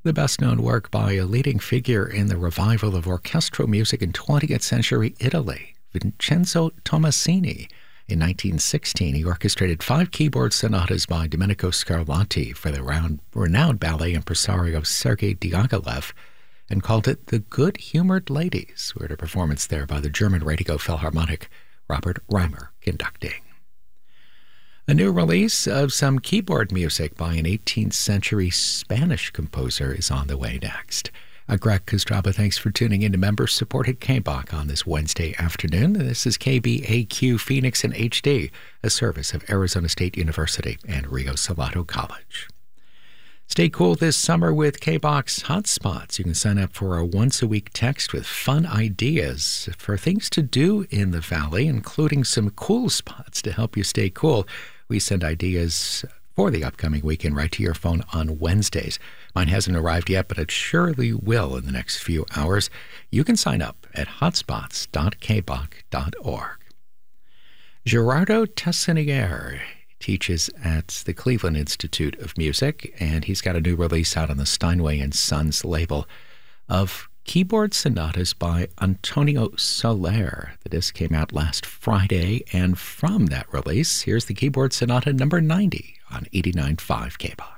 The best-known work by a leading figure in the revival of orchestral music in 20th century Italy, Vincenzo Tommasini. In 1916, he orchestrated 5 keyboard sonatas by Domenico Scarlatti for the renowned ballet impresario Sergei Diaghilev and called it The Good-Humored Ladies. We heard a performance there by the German Radio Philharmonic, Robert Reimer conducting. A new release of some keyboard music by an 18th century Spanish composer is on the way next. Greg Kostraba, thanks for tuning in to member-supported KBOK on this Wednesday afternoon. This is KBAQ Phoenix in HD, a service of Arizona State University and Rio Salado College. Stay cool this summer with KBOK's Hotspots. You can sign up for a once-a-week text with fun ideas for things to do in the valley, including some cool spots to help you stay cool. We send ideas for the upcoming weekend right to your phone on Wednesdays. Mine hasn't arrived yet, but it surely will in the next few hours. You can sign up at hotspots.kbok.org. Gerardo Tessinier teaches at the Cleveland Institute of Music, and he's got a new release out on the Steinway & Sons label of keyboard sonatas by Antonio Soler. The disc came out last Friday, and from that release, here's the keyboard sonata number 90 on 89.5 KBOK.